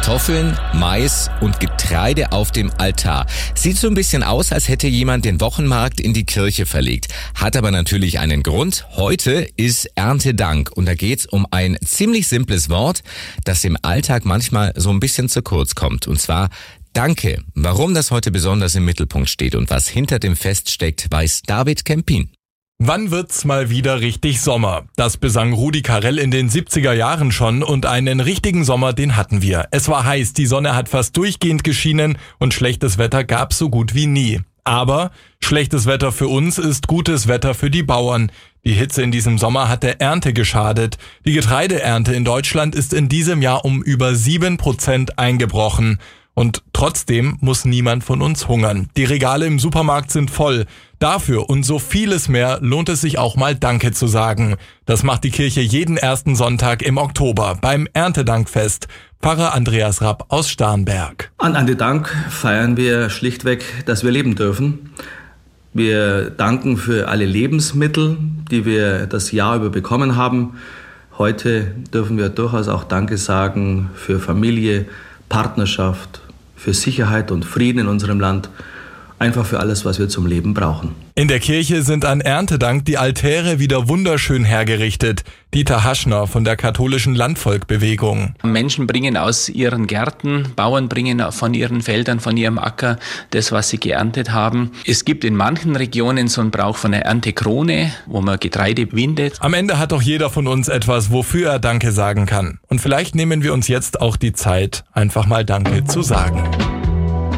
Kartoffeln, Mais und Getreide auf dem Altar. Sieht so ein bisschen aus, als hätte jemand den Wochenmarkt in die Kirche verlegt. Hat aber natürlich einen Grund. Heute ist Erntedank und da geht's um ein ziemlich simples Wort, das im Alltag manchmal so ein bisschen zu kurz kommt. Und zwar Danke. Warum das heute besonders im Mittelpunkt steht und was hinter dem Fest steckt, weiß David Kempin. Wann wird's mal wieder richtig Sommer? Das besang Rudi Carrell in den 70er Jahren schon und einen richtigen Sommer, den hatten wir. Es war heiß, die Sonne hat fast durchgehend geschienen und schlechtes Wetter gab's so gut wie nie. Aber schlechtes Wetter für uns ist gutes Wetter für die Bauern. Die Hitze in diesem Sommer hat der Ernte geschadet. Die Getreideernte in Deutschland ist in diesem Jahr um über 7% eingebrochen. Und trotzdem muss niemand von uns hungern. Die Regale im Supermarkt sind voll. Dafür und so vieles mehr lohnt es sich auch mal Danke zu sagen. Das macht die Kirche jeden ersten Sonntag im Oktober beim Erntedankfest. Pfarrer Andreas Rapp aus Starnberg. An Erntedank feiern wir schlichtweg, dass wir leben dürfen. Wir danken für alle Lebensmittel, die wir das Jahr über bekommen haben. Heute dürfen wir durchaus auch Danke sagen für Familie, Partnerschaft, für Sicherheit und Frieden in unserem Land, einfach für alles, was wir zum Leben brauchen. In der Kirche sind an Erntedank die Altäre wieder wunderschön hergerichtet. Dieter Haschner von der katholischen Landvolkbewegung. Menschen bringen aus ihren Gärten, Bauern bringen von ihren Feldern, von ihrem Acker das, was sie geerntet haben. Es gibt in manchen Regionen so einen Brauch von einer Erntekrone, wo man Getreide windet. Am Ende hat doch jeder von uns etwas, wofür er Danke sagen kann. Und vielleicht nehmen wir uns jetzt auch die Zeit, einfach mal Danke zu sagen.